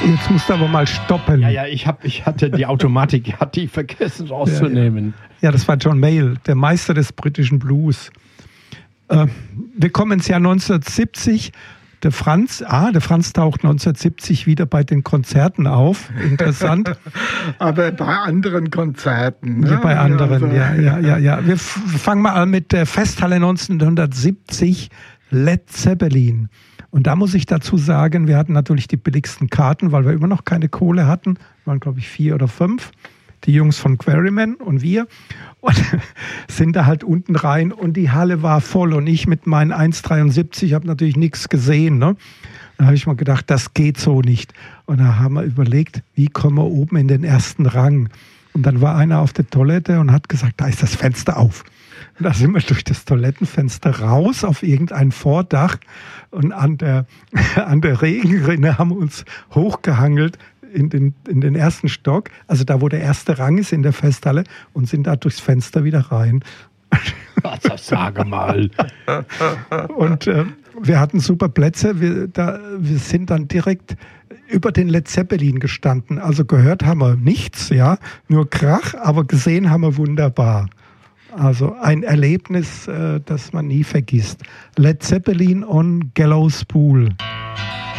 Jetzt musst du aber mal stoppen. Ja, ich hatte die Automatik, hatte ich vergessen rauszunehmen. Ja, das war John Mayall, der Meister des britischen Blues. Wir kommen ins Jahr 1970. Der Franz taucht 1970 wieder bei den Konzerten auf. Interessant. Aber bei anderen Konzerten. Ne? Ja, bei anderen, ja. Wir fangen mal an mit der Festhalle 1970, Led Zeppelin. Und da muss ich dazu sagen, wir hatten natürlich die billigsten Karten, weil wir immer noch keine Kohle hatten. Waren, glaube ich, 4 oder 5. Die Jungs von Quarrymen und wir. Und sind da halt unten rein und die Halle war voll. Und ich mit meinen 1,73 habe natürlich nichts gesehen. Ne? Da habe ich mal gedacht, das geht so nicht. Und da haben wir überlegt, wie kommen wir oben in den ersten Rang. Und dann war einer auf der Toilette und hat gesagt, da ist das Fenster auf. Und da sind wir durch das Toilettenfenster raus auf irgendein Vordach und an der Regenrinne haben wir uns hochgehangelt in den ersten Stock, also da, wo der erste Rang ist in der Festhalle, und sind da durchs Fenster wieder rein. Das sage mal. Und wir hatten super Plätze. Wir sind dann direkt über den Led Zeppelin gestanden. Also gehört haben wir nichts, ja, nur Krach, aber gesehen haben wir wunderbar. Also ein Erlebnis, das man nie vergisst. Led Zeppelin on Gallows Pool.